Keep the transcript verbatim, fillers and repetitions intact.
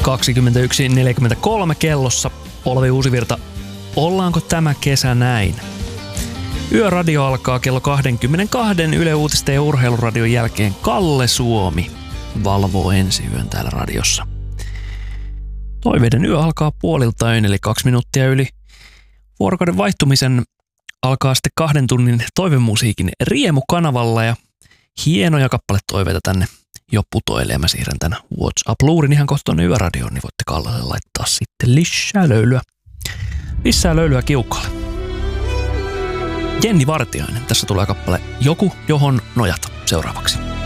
kaksikymmentäyksi neljäkymmentäkolme kellossa. Olavi Uusivirta, ollaanko tämä kesä näin? Yöradio alkaa kello kaksikymmentäkaksi Yle Uutisten ja Urheiluradion jälkeen. Kalle Suomi valvoo ensi yön täällä radiossa. Toiveiden yö alkaa puoliltain, eli kaksi minuuttia yli vuorokauden vaihtumisen alkaa sitten kahden tunnin toivemusiikin Riemu-kanavalla ja hienoja kappaletoiveita tänne jo putoilee. Mä siirrän tän WhatsApp-luurin ihan kohta tuonne Yöradioon, niin voitte Kallelle laittaa sitten lisää löylyä. Lisää löylyä kiukalle. Jenni Vartiainen. Tässä tulee kappale Joku, johon nojata seuraavaksi.